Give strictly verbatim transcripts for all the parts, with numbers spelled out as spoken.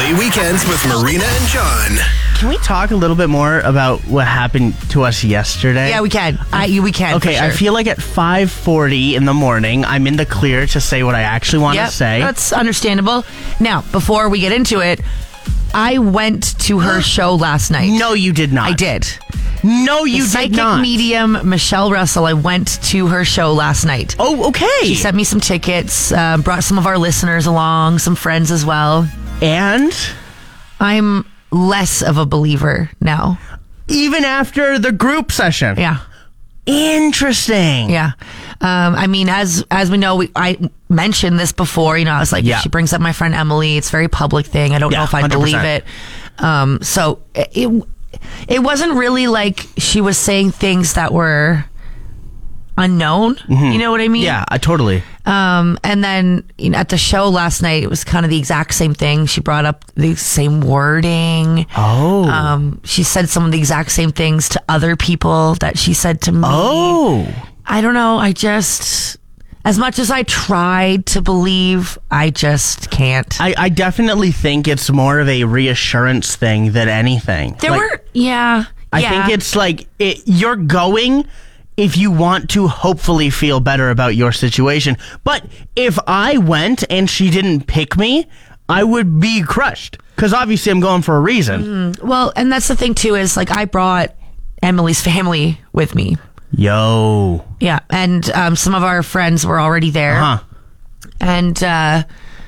Play Weekends with Marina and John. Can we talk a little bit more about what happened to us yesterday? Yeah, we can. I, we can. Okay, for sure. I feel like at five forty in the morning, I'm in the clear to say what I actually want Yep, to say. that's understandable. Now, before we get into it, I went to her show last night. No, you did not. I did. No, you the did psychic not. medium Michelle Russell. I went to her show last night. Oh, okay. She sent me some tickets, uh, brought some of our listeners along, some friends as well. And I'm less of a believer now. even after the group session. Yeah. Interesting. Yeah. Um, I mean, as as we know, we, I mentioned this before. You know, I was like, Yeah. she brings up my friend Emily. It's a very public thing. I don't Yeah, know if I one hundred percent. believe it. Um, so it it wasn't really like she was saying things that were unknown. You know what I mean? Yeah, I totally. Um, and then you know, at the show last night, it was kind of the exact same thing. She brought up the same wording. Oh. Um, she said some of the exact same things to other people that she said to me. Oh. I don't know. I just, as much as I tried to believe, I just can't. I, I definitely think it's more of a reassurance thing than anything. there Like, were, yeah. I yeah. think it's like it, you're going if you want to hopefully feel better about your situation. But if I went and she didn't pick me, I would be crushed. Because obviously I'm going for a reason. Mm-hmm. Well, and that's the thing too, is like I brought Emily's family with me. Yo. Yeah. And um, some of our friends were already there. Huh. And uh,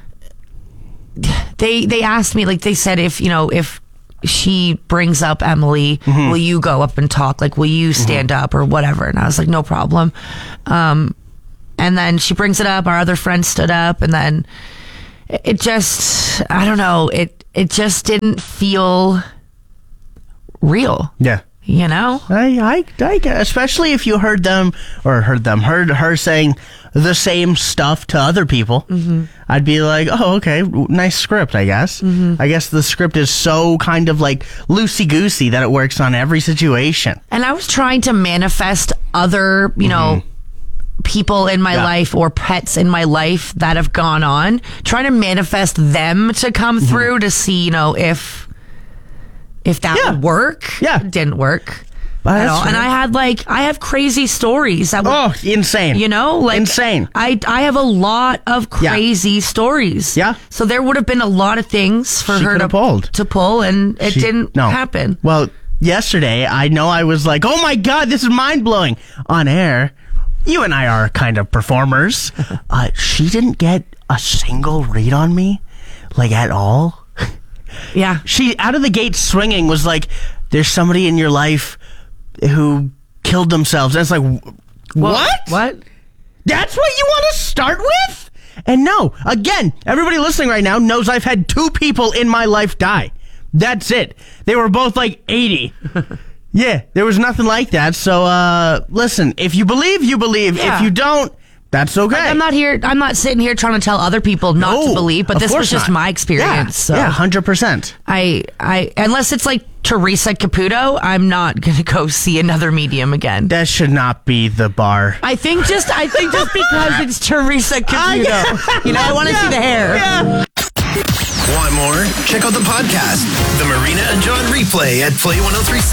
they they asked me, like they said, if, you know, if she brings up Emily, Mm-hmm. will you go up and talk? Like, will you stand up or whatever? And I was like, no problem. Um, and then she brings it up. Our other friend stood up, and then it it just, I don't know. It, it just didn't feel real, Yeah. you know? I, I, I, get- especially if you heard them, or heard them, heard her saying the same stuff to other people, mm-hmm. I'd be like, oh, okay, nice script, I guess. Mm-hmm. I guess the script is so kind of like loosey-goosey that it works on every situation. And I was trying to manifest other, you know, people in my Yeah. life or pets in my life that have gone on, trying to manifest them to come through to see, you know, if if that Yeah. would work. Yeah. It didn't work. Well, at that's all. And fair. I had like I have crazy stories that would, Oh, insane. you know, like Insane. I I have a lot of Yeah. crazy stories. Yeah. So there would have been a lot of things for She her could to have pulled. to pull, and it She- didn't no. happen. Well, yesterday, I know I was like, oh my God, this is mind blowing on air. You and I are kind of performers. uh, she didn't get a single read on me, like at all. Yeah. She, out of the gate swinging, was like, there's somebody in your life who killed themselves. And it's like, wh- what? What? That's what you want to start with? And no, again, everybody listening right now knows I've had two people in my life die. That's it. They were both like eighty. Yeah, there was nothing like that. So, uh, listen, if you believe, you believe. Yeah. If you don't, that's okay. I'm not here. I'm not sitting here trying to tell other people not No, to believe, but of this was course just not. my experience. Yeah, So yeah, one hundred percent. I, I, unless it's like Teresa Caputo, I'm not gonna go see another medium again. That should not be the bar. I think just, I think just because it's Teresa Caputo, you know, I want to see the hair. Yeah. Want more? Check out the podcast, The Marina and John Replay at play ten thirty-six.